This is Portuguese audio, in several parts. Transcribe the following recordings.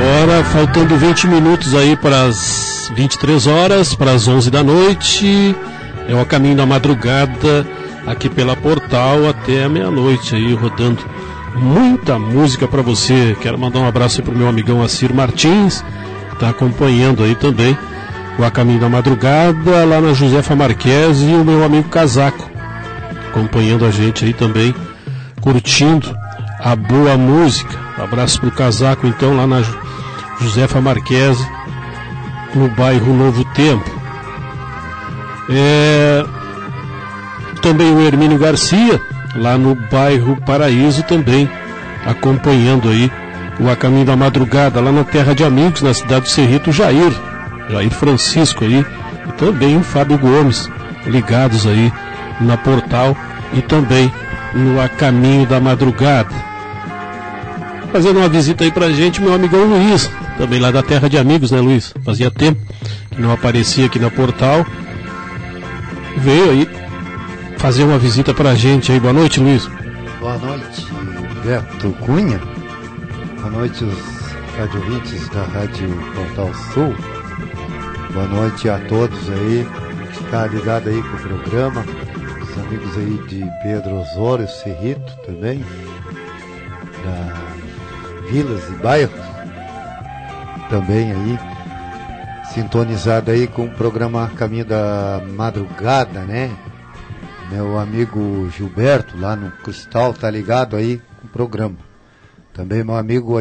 Agora, faltando 20 minutos aí para as 23 horas, para as 11 da noite, é o caminho da madrugada aqui pela Portal até a meia-noite aí, rodando muita música para você. Quero mandar um abraço aí pro meu amigão Acir Martins, que tá acompanhando aí também o A Caminho da Madrugada, lá na Josefa Marques, e o meu amigo Casaco, acompanhando a gente aí também, curtindo a boa música. Abraço pro Casaco, então, lá na Josefa Marques, no bairro Novo Tempo. Também o Hermínio Garcia, lá no bairro Paraíso também, acompanhando aí o A Caminho da Madrugada, lá na Terra de Amigos, na cidade do Cerrito, Jair Francisco aí, e também o Fábio Gomes, ligados aí na Portal e também no A Caminho da Madrugada. Fazendo uma visita aí pra gente, meu amigão Luiz, também lá da Terra de Amigos, né, Luiz? Fazia tempo que não aparecia aqui na Portal. Veio aí fazer uma visita pra gente aí. Boa noite, Luiz. Boa noite, Beto Cunha. Boa noite, os radiovintes da Rádio Portal Sul. Boa noite a todos aí que está ligado aí com o programa. Os amigos aí de Pedro Osório, Cerrito também, da Vilas e Bairros, também aí, sintonizado aí com o programa Caminho da Madrugada, né? Meu amigo Gilberto, lá no Cristal, tá ligado aí com o programa. Também meu amigo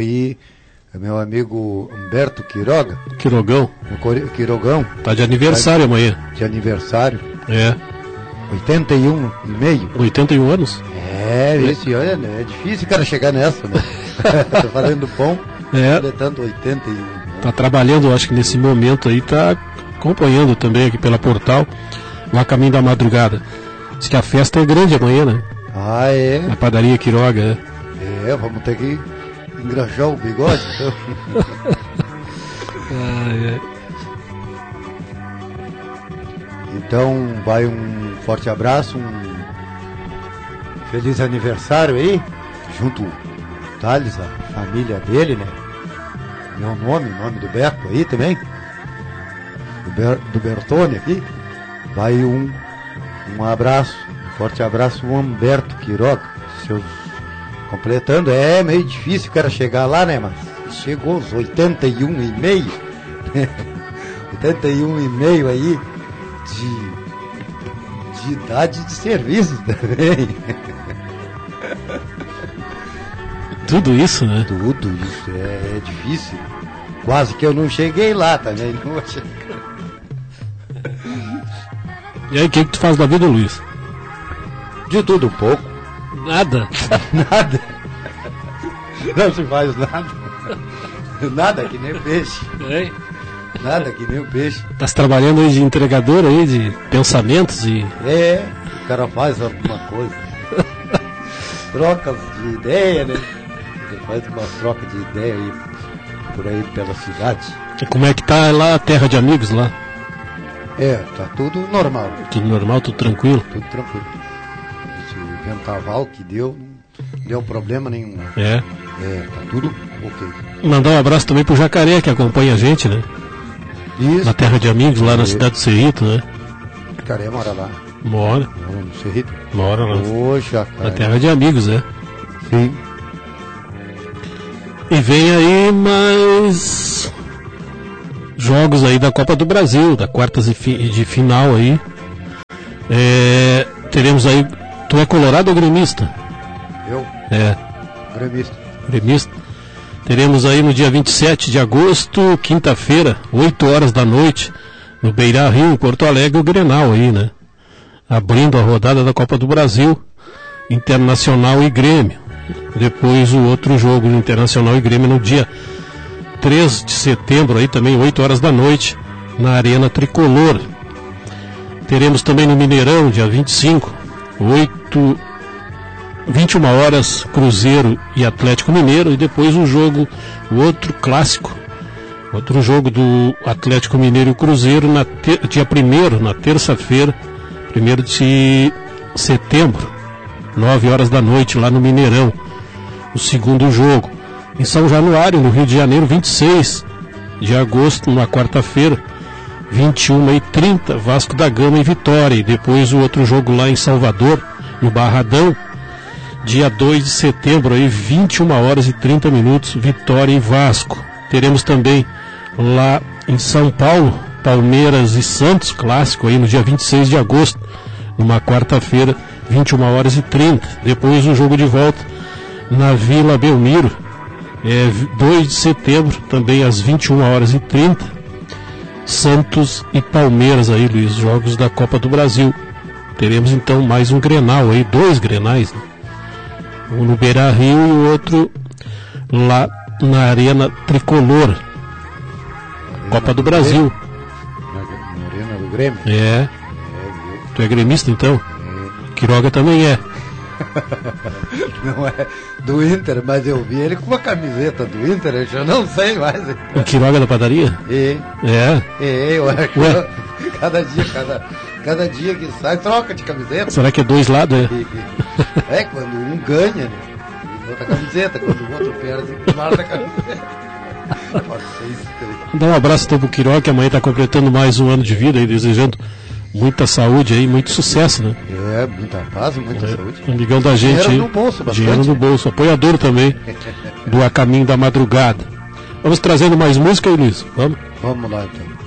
Humberto Quiroga. Quirogão. Tá de aniversário amanhã. De aniversário. 81 e meio. 81 anos? Esse ano é difícil, cara, chegar nessa, né? Tá fazendo bom. Completando 81. Tá trabalhando, acho que nesse momento aí, tá acompanhando também aqui pela Portal, no A Caminho da Madrugada. Diz que a festa é grande amanhã, né? Na padaria Quiroga, vamos ter que engraxar o bigode, então. Então, vai um forte abraço, um feliz aniversário aí, junto o Thales, a família dele, né? Meu nome, o nome do Beto aí também, do Bertone aqui. Vai um abraço, um forte abraço, o Humberto Quiroga, completando, meio difícil o cara chegar lá, né, mas chegou aos 81 e meio, 81 e meio aí, de idade de serviço também. Tudo isso, né? Tudo isso, é difícil. Quase que eu não cheguei lá também, não vou chegar. E aí, o que tu faz da vida, Luiz? De tudo um pouco. Nada? Nada. Não se faz nada. Nada que nem peixe. Nada que nem o peixe. Tá se trabalhando aí de entregador aí, de pensamentos e... o cara faz alguma coisa. Trocas de ideia, né? Ele faz uma troca de ideia aí, por aí pela cidade. E como é que tá lá a Terra de Amigos lá? Tá tudo normal. Tudo normal, tudo tranquilo? Tudo tranquilo. Esse vendaval que deu, não deu problema nenhum. Tá tudo ok. Mandar um abraço também pro Jacaré, que acompanha a gente, né? Isso. Na Terra de Amigos, lá na cidade do Cerrito, né? Jacaré mora lá. Mora no Cerrito. Mora lá. Jacaré. Na Terra de Amigos, Sim. E vem aí mais jogos aí da Copa do Brasil, da quartas de final aí. Teremos aí... Tu é colorado ou gremista? Eu? Gremista. Teremos aí no dia 27 de agosto, quinta-feira, 8 horas da noite, no Beira Rio, em Porto Alegre, o Grenal aí, né? Abrindo a rodada da Copa do Brasil, Internacional e Grêmio. Depois o outro jogo do Internacional e Grêmio no dia 3 de setembro, aí também 8 horas da noite, na Arena Tricolor. Teremos também no Mineirão, dia 25, 21 horas, Cruzeiro e Atlético Mineiro, e depois o outro clássico, outro jogo do Atlético Mineiro e Cruzeiro, dia 1º, na terça-feira, 1º de setembro, 9 horas da noite, lá no Mineirão, o segundo jogo. Em São Januário, no Rio de Janeiro, 26 de agosto, numa quarta-feira, 21h30, Vasco da Gama e Vitória. E depois o outro jogo lá em Salvador, no Barradão, dia 2 de setembro, aí, 21h30, Vitória e Vasco. Teremos também lá em São Paulo, Palmeiras e Santos, clássico aí no dia 26 de agosto, numa quarta-feira, 21h30. Depois o jogo de volta na Vila Belmiro, 2 de setembro, também às 21h30, Santos e Palmeiras aí, Luiz, jogos da Copa do Brasil. Teremos então mais um Grenal aí, 2 Grenais, né? Um no Beira-Rio e o outro lá na Arena Tricolor, Copa do Brasil. Na Arena do Grêmio? Tu é gremista então? Quiroga também é. Não é do Inter, mas eu vi ele com uma camiseta do Inter, eu já não sei mais. O Quiroga da padaria? Eu acho que cada dia que sai, troca de camiseta. Será que é 2 lados? Quando um ganha, né? Bota a camiseta, quando o outro perde, guarda a camiseta. Pode ser isso também. Dá um abraço então pro Quiroga, que amanhã está completando mais um ano de vida e desejando muita saúde aí, muito sucesso, né? Muita paz, muita saúde. Amigão da gente. Dinheiro no bolso, bastante. Dinheiro no bolso, apoiador também do A Caminho da Madrugada. Vamos trazendo mais música aí, Luiz? Vamos? Vamos lá então.